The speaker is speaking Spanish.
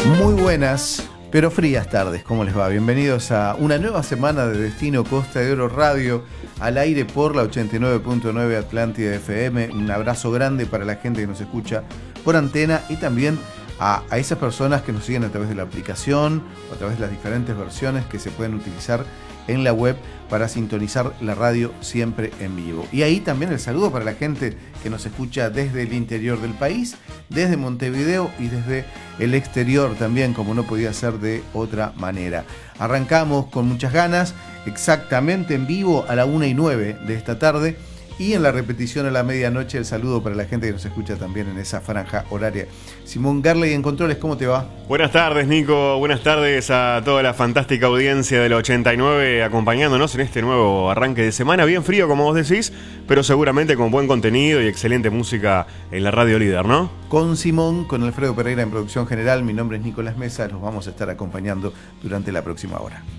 Muy buenas, pero frías tardes, ¿cómo les va? Bienvenidos a una nueva semana de Destino Costa de Oro Radio, al aire por la 89.9 Atlántida FM. Un abrazo grande para la gente que nos escucha por antena y también a esas personas que nos siguen a través de la aplicación o a través de las diferentes versiones que se pueden utilizar en la web para sintonizar la radio siempre en vivo. Y ahí también el saludo para la gente que nos escucha desde el interior del país, desde Montevideo y desde el exterior también, como no podía ser de otra manera. Arrancamos con muchas ganas, exactamente en vivo a la 1:09 de esta tarde, y en la repetición a la medianoche el saludo para la gente que nos escucha también en esa franja horaria. Simón Garley en Controles, ¿cómo te va? Buenas tardes, Nico. Buenas tardes a toda la fantástica audiencia del 89 acompañándonos en este nuevo arranque de semana. Bien frío, como vos decís, pero seguramente con buen contenido y excelente música en la radio líder, ¿no? Con Simón, con Alfredo Pereira en producción general. Mi nombre es Nicolás Mesa. Los vamos a estar acompañando durante la próxima hora.